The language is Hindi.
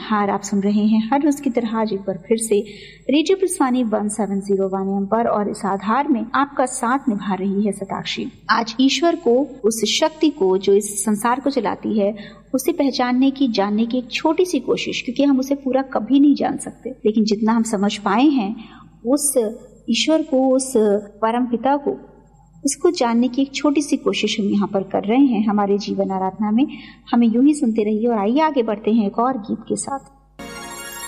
आधार आप सुन रहे हैं हर रोज की तरह आज एक बार फिर से रेडियो प्रसानी 1701 AM पर, और इस आधार में आपका साथ निभा रही है सताक्षी। आज ईश्वर को, उस शक्ति को जो इस संसार को चलाती है, उसे पहचानने की, जानने की एक छोटी सी कोशिश, क्योंकि हम उसे पूरा कभी नहीं जान सकते, लेकिन जितना हम समझ पाए हैं उस ईश्वर को, उस परम पिता को, उसको जानने की एक छोटी सी कोशिश हम यहाँ पर कर रहे हैं हमारे जीवन आराधना में। हमें यूं ही सुनते रहिए और आइए आगे बढ़ते हैं एक और गीत के साथ।